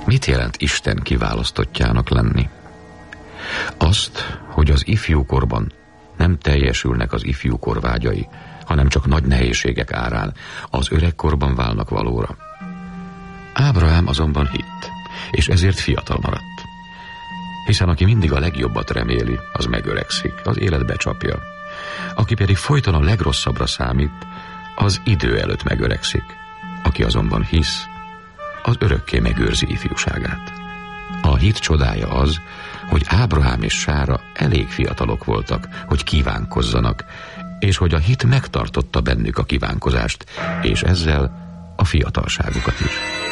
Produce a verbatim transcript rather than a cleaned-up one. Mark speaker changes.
Speaker 1: Mit jelent Isten kiválasztottjának lenni? Azt, hogy az ifjúkorban nem teljesülnek az ifjúkor vágyai, hanem csak nagy nehézségek árán az öregkorban válnak valóra. Ábrahám azonban hitt, és ezért fiatal maradt. Hiszen aki mindig a legjobbat reméli, az megöregszik, az élet becsapja. Aki pedig folyton a legrosszabbra számít, az idő előtt megöregszik. Aki azonban hisz, az örökké megőrzi ifjúságát. A hit csodája az, hogy Ábrahám és Sára elég fiatalok voltak, hogy kívánkozzanak, és hogy a hit megtartotta bennük a kívánkozást, és ezzel a fiatalságukat is.